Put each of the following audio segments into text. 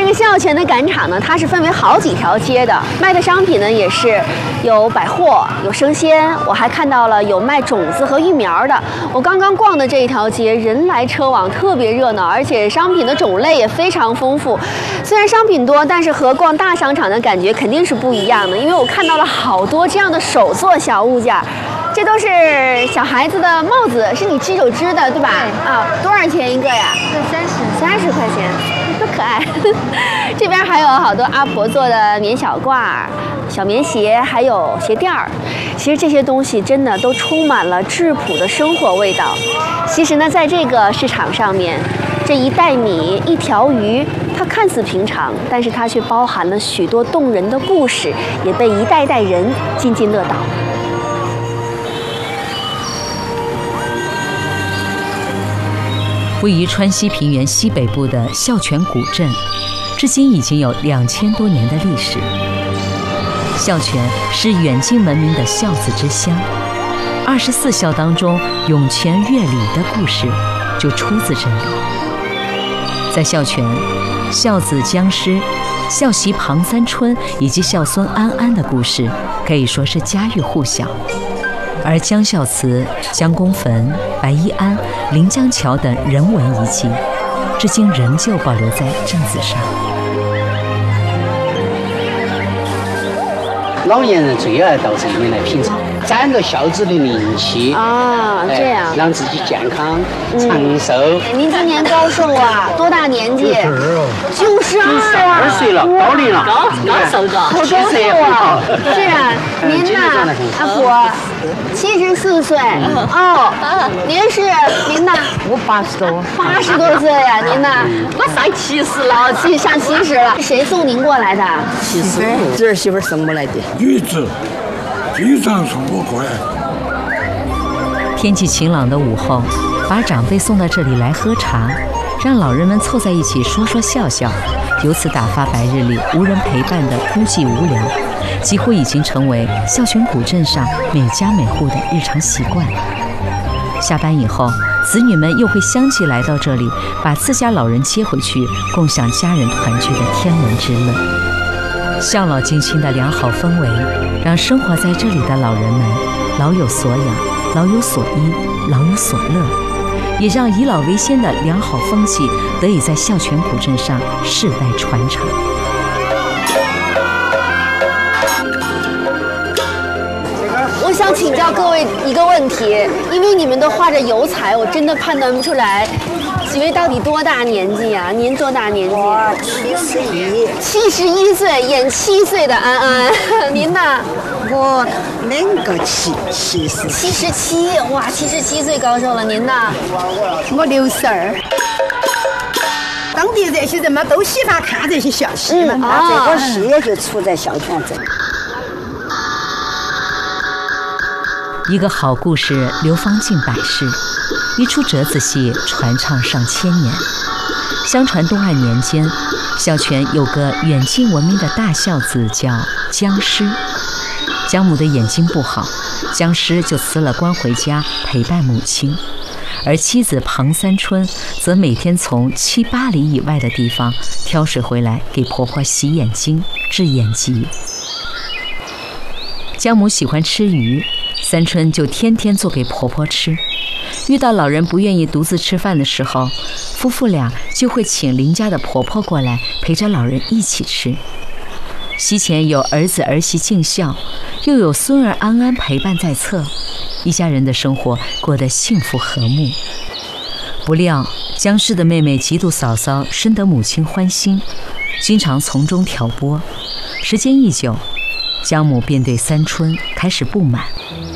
这个孝全的赶场呢，它是分为好几条街的，卖的商品呢也是有百货，有生鲜，我还看到了有卖种子和育苗的。我刚刚逛的这一条街人来车往，特别热闹，而且商品的种类也非常丰富。虽然商品多，但是和逛大商场的感觉肯定是不一样的，因为我看到了好多这样的手做小物件。这都是小孩子的帽子，是你亲手织的，对吧？啊，多少钱一个呀？30块钱，多可爱！这边还有好多阿婆做的棉小褂、小棉鞋，还有鞋垫儿。其实这些东西真的都充满了质朴的生活味道。其实呢，在这个市场上面，这一袋米、一条鱼，它看似平常，但是它却包含了许多动人的故事，也被一代代人津津乐道。 位于川西平原西北部的孝全古镇，至今已经有2000多年的历史。孝全是远近闻名的孝子之乡，24孝当中涌泉乐礼的故事就出自这里。在孝全，孝子姜师、孝媳庞三春以及孝孙安安的故事可以说是家喻户晓。而姜孝祠、姜公坟、白衣庵、临江桥等人文遗迹，至今仍旧保留在镇子上。 老年人最爱到这里面来品尝，沾着孝子的灵气啊，这样让自己健康长寿。 您今年高寿啊？多大年纪？92 岁了，高龄了， 高寿高， 好高寿啊！是啊，您呢，阿婆，74岁哦。您是您呢？ 我80多 ，80多岁呀，您呢？ 我上70了， 上70了。谁送您过来的 ？70，侄儿媳妇送过来的。 女子经常送我过来。 天气晴朗的午后，把长辈送到这里来喝茶，让老人们凑在一起说说笑笑，由此打发白日里无人陪伴的孤寂无聊，几乎已经成为孝全古镇上每家每户的日常习惯。下班以后，子女们又会相继来到这里，把自家老人接回去，共享家人团聚的天伦之乐。孝老敬亲的良好氛围，让生活在这里的老人们老有所养，老有所依，老有所乐，也让以老为先的良好风气得以在孝全古镇上世代传承。 我想请教各位一个问题，因为你们都画着油彩，我真的判断不出来几位到底多大年纪啊？您多大年纪？71岁，演7岁的安安。您呢？ 我2个77， 哇，77岁高寿了。您呢？ 我62。当地这些人嘛，都喜欢看这些小戏嘛。 这个戏也就出在孝全镇。 一个好故事流芳近百世，一出折子戏传唱上千年。相传东汉年间，孝全有个远近闻名的大孝子叫姜师。姜母的眼睛不好，姜师就辞了官回家陪伴母亲，而妻子庞三春则每天从7、8里以外的地方挑水回来给婆婆洗眼睛治眼疾。姜母喜欢吃鱼，三春就天天做给婆婆吃。遇到老人不愿意独自吃饭的时候，夫妇俩就会请邻家的婆婆过来陪着老人一起吃。席前有儿子儿媳尽孝，又有孙儿安安陪伴在侧，一家人的生活过得幸福和睦。不料姜氏的妹妹嫉妒嫂嫂深得母亲欢心，经常从中挑拨。时间一久，姜母便对三春开始不满。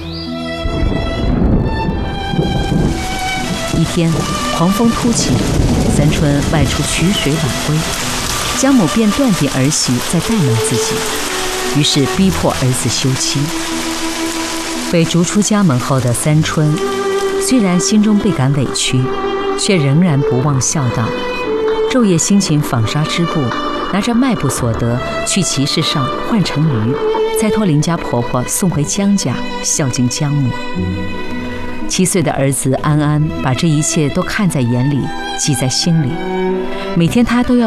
一天，狂风突起，三春外出取水晚归，姜母便断定儿媳在怠慢自己，于是逼迫儿子休妻。被逐出家门后的三春，虽然心中倍感委屈，却仍然不忘孝道，昼夜辛勤纺纱织布，拿着卖布所得去集市上换成鱼，再托邻家婆婆送回姜家孝敬姜母。7岁的儿子安安把这一切都看在眼里，记在心里，每天他都要